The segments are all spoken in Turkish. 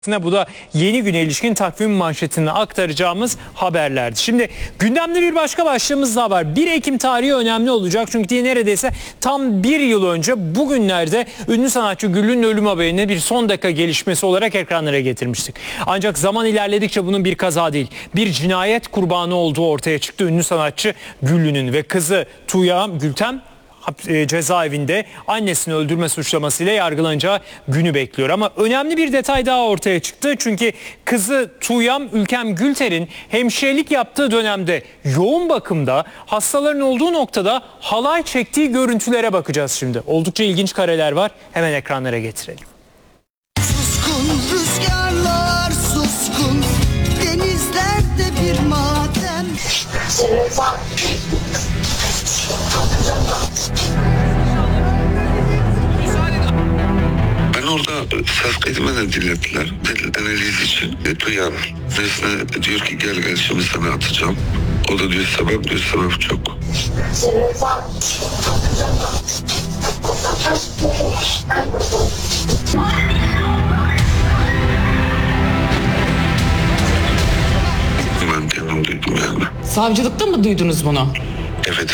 Bu da yeni güne ilişkin takvim manşetinde aktaracağımız haberlerdi. Şimdi gündemde bir başka başlığımız daha var. 1 Ekim tarihi önemli olacak çünkü neredeyse tam bir yıl önce bugünlerde ünlü sanatçı Güllü'nün ölüm haberini bir son dakika gelişmesi olarak ekranlara getirmiştik. Ancak zaman ilerledikçe bunun bir kaza değil, bir cinayet kurbanı olduğu ortaya çıktı. Ünlü sanatçı Güllü'nün ve kızı Tuğya Gülten cezaevinde annesini öldürme suçlamasıyla yargılanacağı günü bekliyor. Ama önemli bir detay daha ortaya çıktı. Çünkü kızı Tuğyam Ülkem Gülter'in hemşirelik yaptığı dönemde yoğun bakımda hastaların olduğu noktada halay çektiği görüntülere bakacağız şimdi. Oldukça ilginç kareler var. Hemen ekranlara getirelim. Suskun rüzgarlar suskun, denizlerde bir maden. Ben orada ses kaydımı da dinlettiler. Analiz için. Duyan Nesne diyor ki gel şimdi sana atacağım. O da diyor sebep çok. Ben kendim duydum yani. Savcılıkta mı duydunuz bunu? Evet.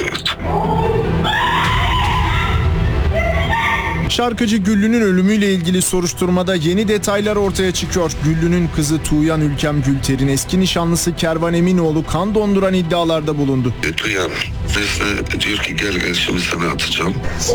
Şarkıcı Güllü'nün ölümüyle ilgili soruşturmada yeni detaylar ortaya çıkıyor. Güllü'nün kızı Tuğyan Ülkem Gülter'in eski nişanlısı Kervan Eminoğlu kan donduran iddialarda bulundu. Duyan Nesne diyor ki gel şimdi sana atacağım.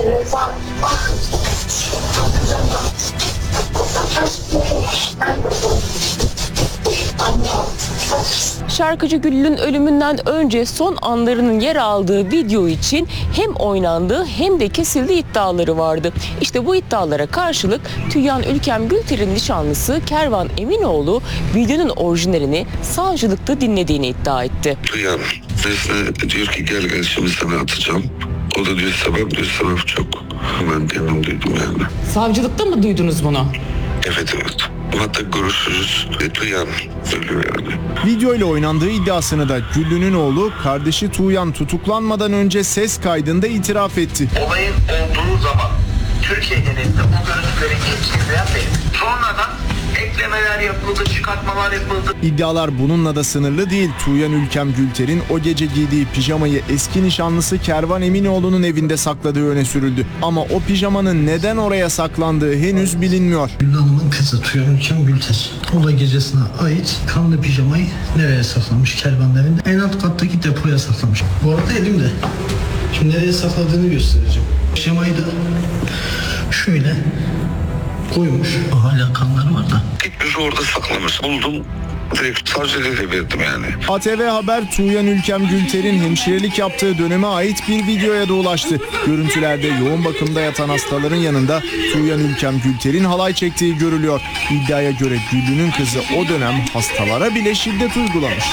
Şarkıcı Güllü'nün ölümünden önce son anlarının yer aldığı video için hem oynandığı hem de kesildiği iddiaları vardı. İşte bu iddialara karşılık Tuğyan Ülkem Gülter'in nişanlısı Kervan Eminoğlu videonun orijinalini savcılıkta dinlediğini iddia etti. Tuğyan Nesne diyor ki gel şimdi sana atacağım. O da diyor sebep çok. Ben kendim duydum yani. Savcılıkta mı duydunuz bunu? Evet. Hatta görüşürüz. Tuğyan söylüyor yani. Video ile oynandığı iddiasını da Güllü'nün oğlu kardeşi Tuğyan tutuklanmadan önce ses kaydında itiraf etti. Olayın olduğu zaman Türkiye genelinde o görüntüleri geçirmeyen benim. Sonradan eklemeler yapıldı, çıkartmalar yapıldı. İddialar bununla da sınırlı değil. Tuğyan Ülkem Gülter'in o gece giydiği pijamayı eski nişanlısı Kervan Eminoğlu'nun evinde sakladığı öne sürüldü. Ama o pijamanın neden oraya saklandığı henüz bilinmiyor. Güllü Hanım'ın kızı Tuğyan Ülkem Gülter olay gecesine ait kanlı pijamayı nereye saklamış? Kervan'ın evinde en alt kattaki depoya saklamış. Bu arada elimde. Şimdi nereye sakladığını göstereceğim. Pijamayı da şöyle koymuş. Hala kanları var da. Gitmiş orada saklamış. Buldum. Direkt savcılığa da verdim yani. ATV Haber Tuğyan Ülkem Gülter'in hemşirelik yaptığı döneme ait bir videoya da ulaştı. Görüntülerde yoğun bakımda yatan hastaların yanında Tuğyan Ülkem Gülter'in halay çektiği görülüyor. İddiaya göre Güllü'nün kızı o dönem hastalara bile şiddet uygulamış.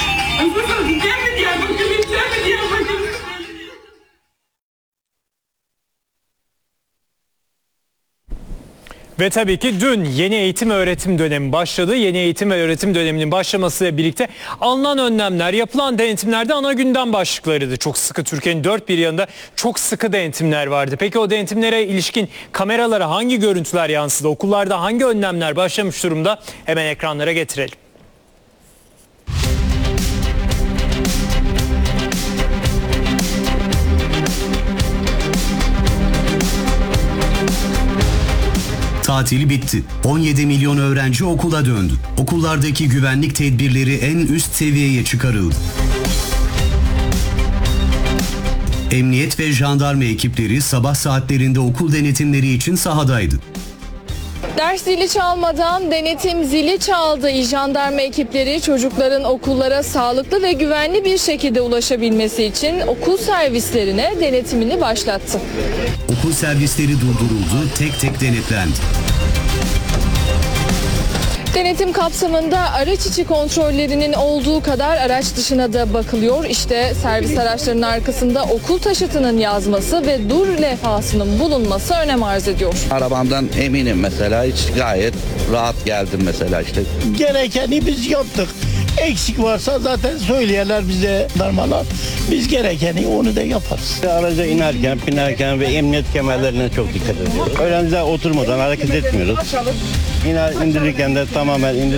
Ve tabii ki dün yeni eğitim öğretim dönemi başladı. Yeni eğitim ve öğretim döneminin başlamasıyla birlikte alınan önlemler, yapılan denetimlerde ana gündem başlıklarıydı. Çok sıkı, Türkiye'nin dört bir yanında çok sıkı denetimler vardı. Peki o denetimlere ilişkin kameralara hangi görüntüler yansıdı? Okullarda hangi önlemler başlamış durumda? Hemen ekranlara getirelim. Tatili bitti. 17 milyon öğrenci okula döndü. Okullardaki güvenlik tedbirleri en üst seviyeye çıkarıldı. Emniyet ve jandarma ekipleri sabah saatlerinde okul denetimleri için sahadaydı. Ders zili çalmadan denetim zili çaldı. Jandarma ekipleri çocukların okullara sağlıklı ve güvenli bir şekilde ulaşabilmesi için okul servislerine denetimini başlattı. Okul servisleri durduruldu, tek tek denetlendi. Denetim kapsamında araç içi kontrollerinin olduğu kadar araç dışına da bakılıyor. İşte servis araçlarının arkasında okul taşıtının yazması ve dur levhasının bulunması önem arz ediyor. Arabamdan eminim mesela, hiç gayet rahat geldim mesela işte. Gerekeni biz yaptık. Eksik varsa zaten söyleyenler bize darmalar. Biz gerekeni onu da yaparız. Araca inerken, binerken ve emniyet kemerlerine çok dikkat ediyoruz. Öğrenciler oturmadan hareket etmiyoruz. Yine indirirken de tamamen